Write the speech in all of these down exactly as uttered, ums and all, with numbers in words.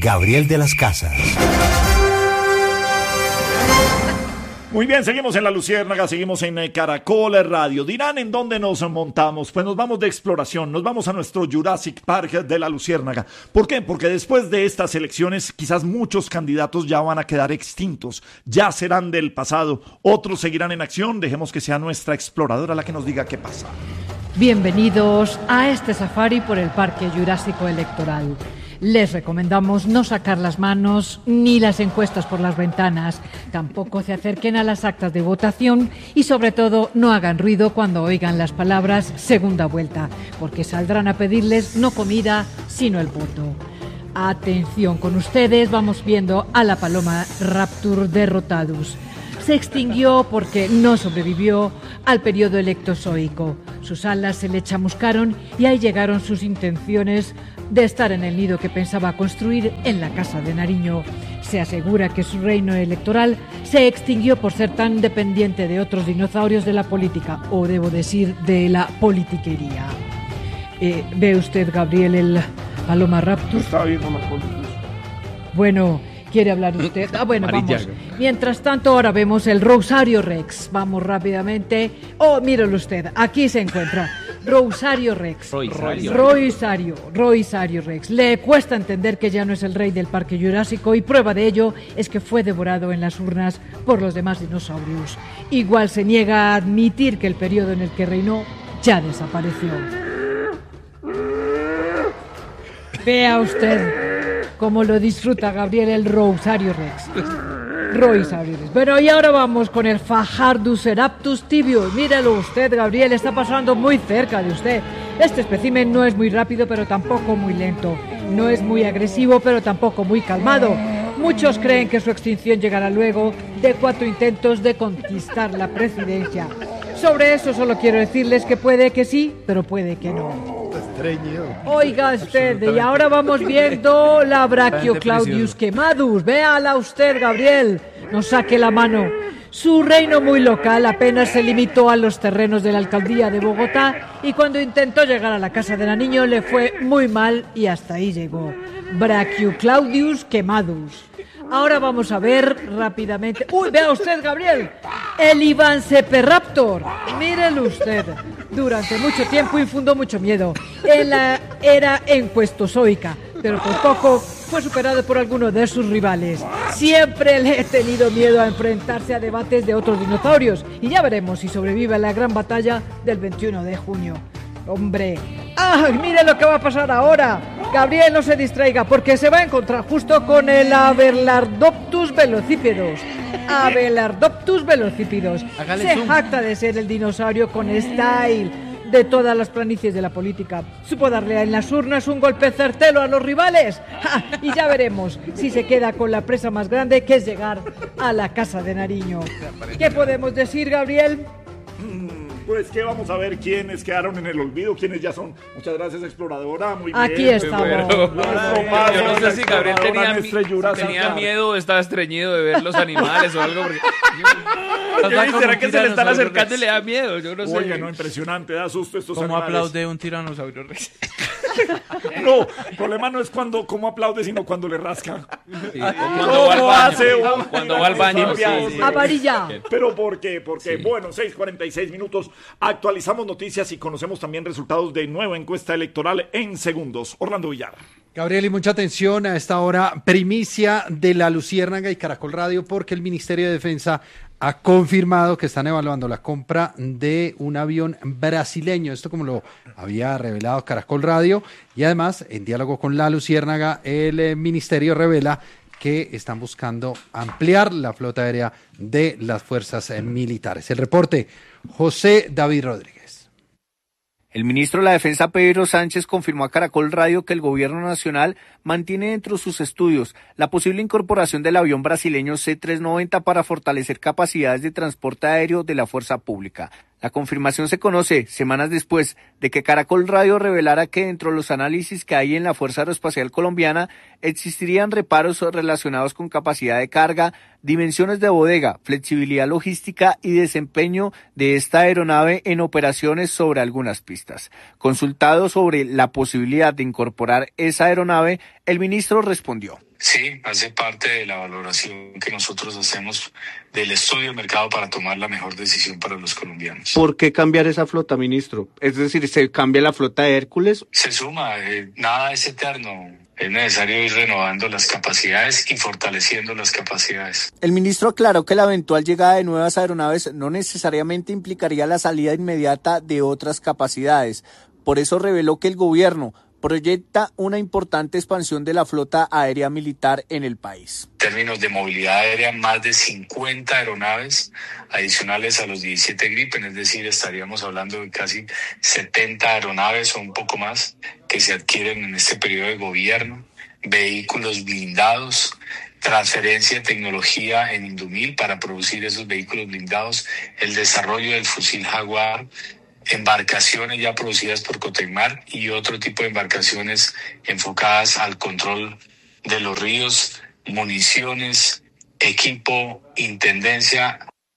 Gabriel de las Casas. Muy bien, seguimos en La Luciérnaga, seguimos en Caracol Radio. Dirán en dónde nos montamos. Pues nos vamos de exploración, nos vamos a nuestro Jurassic Park de La Luciérnaga. ¿Por qué? Porque después de estas elecciones quizás muchos candidatos ya van a quedar extintos, ya serán del pasado, otros seguirán en acción. Dejemos que sea nuestra exploradora la que nos diga qué pasa. Bienvenidos a este safari por el Parque Jurásico Electoral. Les recomendamos no sacar las manos ni las encuestas por las ventanas. Tampoco se acerquen a las actas de votación y, sobre todo, no hagan ruido cuando oigan las palabras segunda vuelta, porque saldrán a pedirles no comida, sino el voto. Atención con ustedes, vamos viendo a la paloma Raptor derrotados. Se extinguió porque no sobrevivió al periodo electozoico. Sus alas se le chamuscaron y ahí llegaron sus intenciones de estar en el nido que pensaba construir en la Casa de Nariño. Se asegura que su reino electoral se extinguió por ser tan dependiente de otros dinosaurios de la política, o debo decir, de la politiquería. Eh, ¿Ve usted, Gabriel, el paloma Raptor? Está viendo más políticos. Bueno, ¿quiere hablar usted? Ah, bueno, vamos. Mientras tanto, ahora vemos el Rosario Rex. Vamos rápidamente. Oh, míralo usted, aquí se encuentra. Rosario Rex. Rosario. Rosario. Rosario Rex. Le cuesta entender que ya no es el rey del Parque Jurásico y prueba de ello es que fue devorado en las urnas por los demás dinosaurios. Igual se niega a admitir que el periodo en el que reinó ya desapareció. Vea usted cómo lo disfruta Gabriel el Rosario Rex. Rosario Rex. Bueno, y ahora vamos con el Fajardoceraptus tibius. Míralo usted, Gabriel, está pasando muy cerca de usted. Este espécimen no es muy rápido, pero tampoco muy lento. No es muy agresivo, pero tampoco muy calmado. Muchos creen que su extinción llegará luego de cuatro intentos de conquistar la presidencia. Sobre eso solo quiero decirles que puede que sí, pero puede que no. Oiga usted, y ahora vamos viendo la Brachioclaudius quemadus. Véala usted, Gabriel, no saque la mano. Su reino muy local apenas se limitó a los terrenos de la alcaldía de Bogotá y cuando intentó llegar a la Casa de Nariño le fue muy mal y hasta ahí llegó. Brachioclaudius quemadus. Ahora vamos a ver rápidamente. ¡Uy, vea usted, Gabriel! El Ivanceperaptor. Mírelo usted. Durante mucho tiempo infundó mucho miedo en la era encuestozoica, pero por poco fue superado por alguno de sus rivales. Siempre le he tenido miedo a enfrentarse a debates de otros dinosaurios y ya veremos si sobrevive a la gran batalla del veintiuno de junio. Hombre, ¡ah! Mire lo que va a pasar ahora. Gabriel, no se distraiga porque se va a encontrar justo con el Abelardoptus velocípedos. Abelardoptus velocípedos. Hágale Se zoom. jacta de ser el dinosaurio con style de todas las planicies de la política. Supo darle en las urnas un golpe certero a los rivales. ¡Ja! Y ya veremos si se queda con la presa más grande, que es llegar a la Casa de Nariño. ¿Qué podemos decir, Gabriel? Pues que vamos a ver quiénes quedaron en el olvido, quiénes ya son. Muchas gracias, exploradora. Muy bien. Aquí estamos. Bueno, Bueno, yo no sé si Gabriel exploradora tenía, nuestra Jurassic tenía Park. miedo o estaba estreñido de ver los animales o algo. Porque Oye, ¿será que se le están acercando y le da miedo? Yo no sé. Oye, no, impresionante, da susto estos ¿Cómo animales. aplaude un tiranosaurio rex? No, el problema no es cuando cómo aplaude, sino cuando le rasca. Sí, ¿Cómo cuando va al baño. hace un Cuando va al baño. Sí, tiranosaurio? sí. Amarilla. ¿Pero por qué? Porque, Sí. bueno, seis cuarenta y seis minutos, actualizamos noticias y conocemos también resultados de nueva encuesta electoral en segundos. Orlando Villar. Gabriel, y mucha atención a esta hora, primicia de La Luciérnaga y Caracol Radio, porque el Ministerio de Defensa ha confirmado que están evaluando la compra de un avión brasileño. Esto como lo había revelado Caracol Radio. Y además, en diálogo con La Luciérnaga, el eh, Ministerio revela que están buscando ampliar la flota aérea de las fuerzas eh, militares. El reporte, José David Rodríguez. El ministro de la Defensa, Pedro Sánchez, confirmó a Caracol Radio que el gobierno nacional mantiene dentro de sus estudios la posible incorporación del avión brasileño C trescientos noventa para fortalecer capacidades de transporte aéreo de la fuerza pública. La confirmación se conoce semanas después de que Caracol Radio revelara que dentro de los análisis que hay en la Fuerza Aeroespacial Colombiana existirían reparos relacionados con capacidad de carga, dimensiones de bodega, flexibilidad logística y desempeño de esta aeronave en operaciones sobre algunas pistas. Consultado sobre la posibilidad de incorporar esa aeronave, El ministro respondió. Sí, hace parte de la valoración que nosotros hacemos del estudio del mercado para tomar la mejor decisión para los colombianos. ¿Por qué cambiar esa flota, ministro? Es decir, ¿se cambia la flota de Hércules? Se suma, eh, nada es eterno. Es necesario ir renovando las capacidades y fortaleciendo las capacidades. El ministro aclaró que la eventual llegada de nuevas aeronaves no necesariamente implicaría la salida inmediata de otras capacidades. Por eso reveló que el gobierno proyecta una importante expansión de la flota aérea militar en el país. En términos de movilidad aérea, más de cincuenta aeronaves adicionales a los diecisiete Gripen, es decir, estaríamos hablando de casi setenta aeronaves o un poco más que se adquieren en este periodo de gobierno, vehículos blindados, transferencia de tecnología en Indumil para producir esos vehículos blindados, el desarrollo del fusil Jaguar, embarcaciones ya producidas por Cotecmar y otro tipo de embarcaciones enfocadas al control de los ríos, municiones, equipo, intendencia.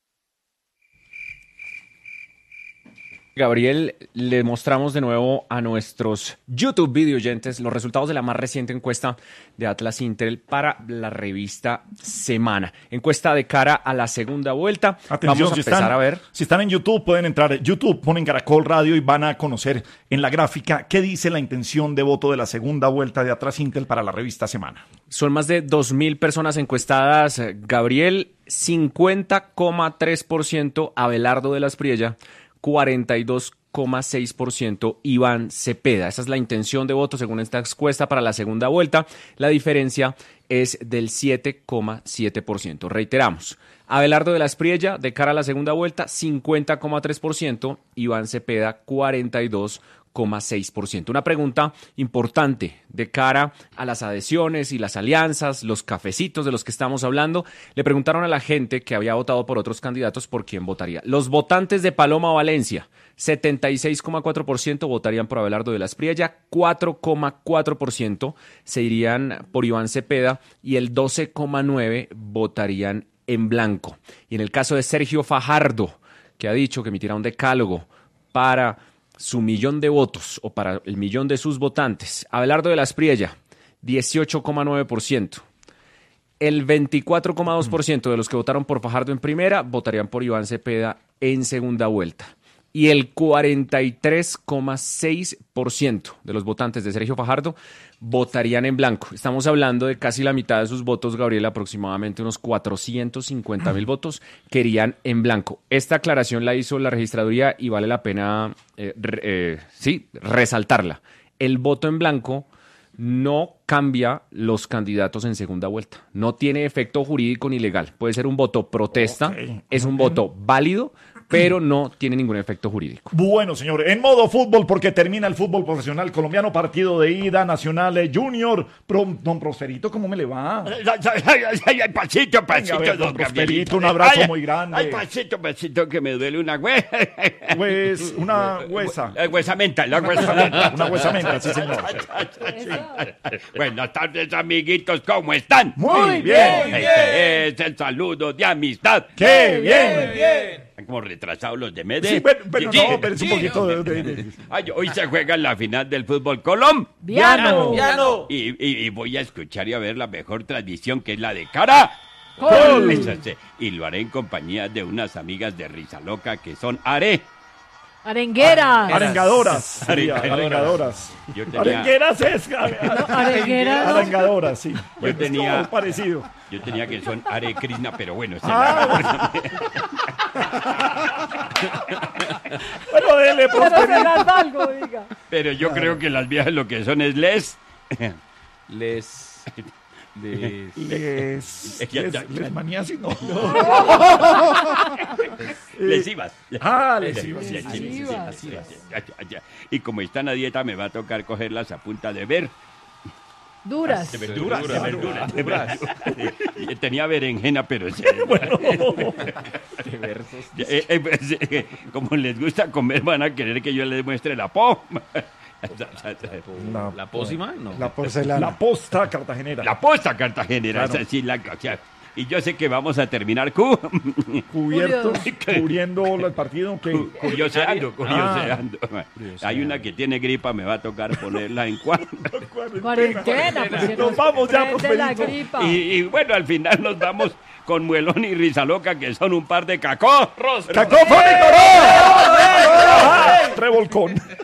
Gabriel, le mostramos de nuevo a nuestros YouTube video oyentes los resultados de la más reciente encuesta de Atlas Intel para la revista Semana. Encuesta de cara a la segunda vuelta. Atención, Vamos a si empezar están, a ver. Si están en YouTube, pueden entrar en YouTube, ponen Caracol Radio y van a conocer en la gráfica qué dice la intención de voto de la segunda vuelta de Atlas Intel para la revista Semana. Son más de dos mil personas encuestadas. Gabriel, cincuenta coma tres por ciento Abelardo de la Espriella, cuarenta y dos coma seis por ciento Iván Cepeda. Esa es la intención de voto según esta encuesta para la segunda vuelta. La diferencia es del siete coma siete por ciento. Reiteramos, Abelardo de la Espriella de cara a la segunda vuelta, cincuenta coma tres por ciento, Iván Cepeda, cuarenta y dos coma seis por ciento. Una pregunta importante de cara a las adhesiones y las alianzas, los cafecitos de los que estamos hablando. Le preguntaron a la gente que había votado por otros candidatos por quién votaría. Los votantes de Paloma Valencia, setenta y seis coma cuatro por ciento votarían por Abelardo de la Espriella, cuatro coma cuatro por ciento se irían por Iván Cepeda y el doce coma nueve por ciento votarían en blanco. Y en el caso de Sergio Fajardo, que ha dicho que emitirá un decálogo para su millón de votos o para el millón de sus votantes, Abelardo de la Espriella, dieciocho coma nueve por ciento. El veinticuatro coma dos por ciento de los que votaron por Fajardo en primera votarían por Iván Cepeda en segunda vuelta. Y el cuarenta y tres coma seis por ciento de los votantes de Sergio Fajardo votarían en blanco. Estamos hablando de casi la mitad de sus votos, Gabriel, aproximadamente unos cuatrocientos cincuenta mil votos querían en blanco. Esta aclaración la hizo la registraduría y vale la pena eh, re, eh, sí, resaltarla. El voto en blanco no cambia los candidatos en segunda vuelta. No tiene efecto jurídico ni legal. Puede ser un voto protesta, okay, es un okay. voto válido, pero no tiene ningún efecto jurídico. Bueno, señor, en modo fútbol, porque termina el fútbol profesional colombiano, partido de ida, Nacional eh, Junior. Pro, don Prosperito, ¿cómo me le va? Ay, ay, ay, ay, pasito, pasito, Venga, ver, don don Prosperito, un abrazo ay, muy grande. Ay, pasito, pasito, que me duele una hue... Pues, una huesa. La huesamenta, la huesamenta. Una huesamenta, sí, señor. Sí. Buenas tardes, amiguitos, ¿cómo están? Muy bien. Este es el saludo de amistad. ¡Qué bien! ¡Qué bien! Como retrasados los de Medellín. Sí, pero, pero sí, no, pero es un poquito de... de, de. Ay, hoy se juega la final del fútbol colombiano. Y, y, y voy a escuchar y a ver la mejor tradición, que es la de cara. Col. Y lo haré en compañía de unas amigas de Risa Loca que son Are. Arengueras. Arengadoras. Sería, arengadoras. Yo tenía... Arengueras es. No, arengueras. Arengadoras, sí. Yo tenía... Es parecido. Yo tenía que son Are Krishna, pero bueno. Ah, bueno, dele, pero, algo, diga. pero yo creo que las viejas lo que son es les. Les... Les... Les... Les, les manías y no. Lesivas. Ah, lesivas. Y como están a dieta, me va a tocar cogerlas a punta de ver. Duras. De verduras. De verduras. De verduras. Tenía berenjena, pero... Bueno. De versos. Eh, eh, pues, eh, como les gusta comer, van a querer que yo les muestre la po. La, la pócima, no. La porcelana. La posta cartagenera. La posta cartagenera. Claro. Esa sí, la, o sea, y yo sé que vamos a terminar cu Cubierto, cubriendo el partido. ¿Qué? cu- curioseando, curioseando. Ah. Hay una que tiene gripa, me va a tocar ponerla en cuarto. Cuarentena, porque Nos vamos ya, prende la Prosperito. gripa. Y, y bueno, al final nos vamos con Muelón y Risa Loca, que son un par de cacorros. ¡Cacofónico! ¡No! ¡Revolcón!